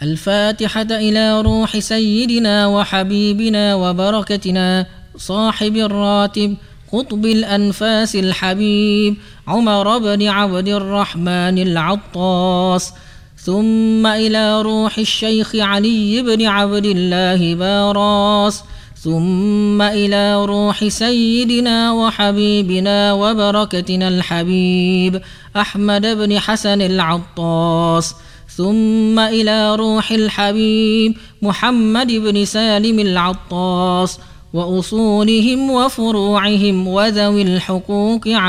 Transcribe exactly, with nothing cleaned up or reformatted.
الفاتحة إلى روح سيدنا وحبيبنا وبركتنا صاحب الراتب قطب الأنفاس الحبيب عمر بن عبد الرحمن العطاس، ثم إلى روح الشيخ علي بن عبد الله باراس، ثم إلى روح سيدنا وحبيبنا وبركتنا الحبيب أحمد بن حسن العطاس، ثم إلى روح الحبيب محمد بن سالم العطاس وأصولهم وفروعهم وذوي الحقوق